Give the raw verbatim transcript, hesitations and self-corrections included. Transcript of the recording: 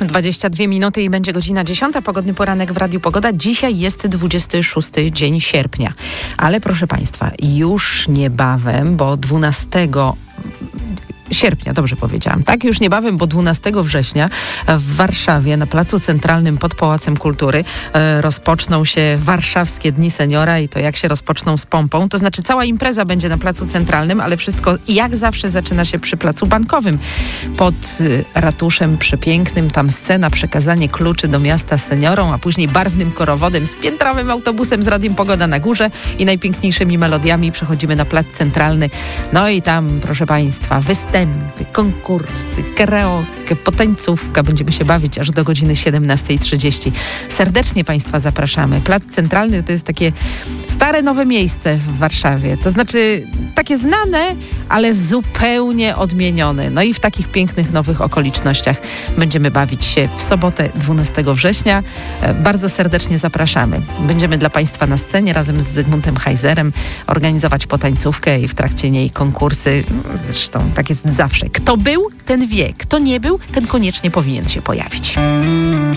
dwadzieścia dwie minuty i będzie godzina dziesiąta. Pogodny poranek w Radiu Pogoda. Dzisiaj jest dwudziesty szósty dzień sierpnia. Ale proszę Państwa, już niebawem, bo dwunastego sierpnia, dobrze powiedziałam, tak? Już niebawem, bo dwunastego września w Warszawie na Placu Centralnym pod Pałacem Kultury e, rozpoczną się Warszawskie Dni Seniora i to jak się rozpoczną z pompą. To znaczy cała impreza będzie na Placu Centralnym, ale wszystko jak zawsze zaczyna się przy Placu Bankowym. Pod y, ratuszem przepięknym, tam scena, przekazanie kluczy do miasta seniorom, a później barwnym korowodem z piętrowym autobusem z Radiem Pogoda na górze i najpiękniejszymi melodiami przechodzimy na Plac Centralny. No i tam, proszę Państwa, występy, konkursy, karaoke, potańcówka. Będziemy się bawić aż do godziny siedemnasta trzydzieści. Serdecznie Państwa zapraszamy. Plac Centralny to jest takie stare, nowe miejsce w Warszawie. To znaczy takie znane, ale zupełnie odmienione. No i w takich pięknych, nowych okolicznościach będziemy bawić się w sobotę dwunastego września. Bardzo serdecznie zapraszamy. Będziemy dla Państwa na scenie razem z Zygmuntem Heizerem organizować potańcówkę i w trakcie niej konkursy. Zresztą tak jest zawsze. Kto był, ten wie. Kto nie był, ten koniecznie powinien się pojawić.